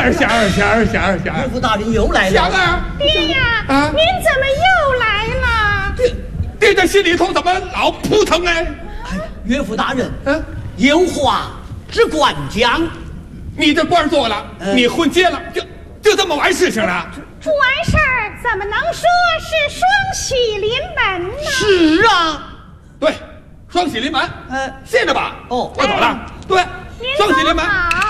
岳父大人又来了。 祥儿， 爹呀，您怎么又来了？ 爹这心里头怎么老扑腾哎？ 岳父大人，有话只管讲。 你这官做了，你婚结了，就这么完事情了？ 不完事儿怎么能说是双喜临门呢？ 是啊， 对，双喜临门。现在吧， 哦， 我走了。对， 您双喜临门。 好。